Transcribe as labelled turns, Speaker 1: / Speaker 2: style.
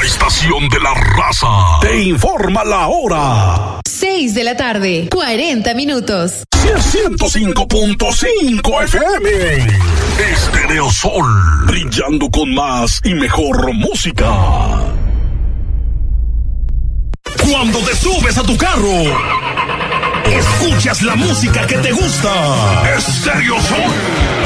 Speaker 1: La estación de la raza te informa la hora.
Speaker 2: 6 de la tarde, 40 minutos.
Speaker 1: 105.5 FM. Estéreo Sol, brillando con más y mejor música. Cuando te subes a tu carro, escuchas la música que te gusta. Estéreo Sol.